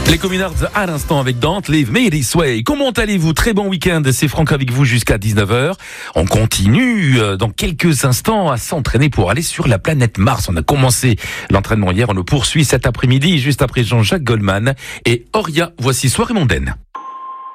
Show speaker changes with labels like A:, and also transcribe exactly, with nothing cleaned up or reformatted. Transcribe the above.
A: Les Communards à l'instant avec Dante, Live Made This Way. Comment allez-vous? Très bon week-end, c'est Franck avec vous jusqu'à dix-neuf heures. On continue dans quelques instants à s'entraîner pour aller sur la planète Mars. On a commencé l'entraînement hier, on le poursuit cet après-midi, juste après Jean-Jacques Goldman et Oria. Voici Soirée mondaine.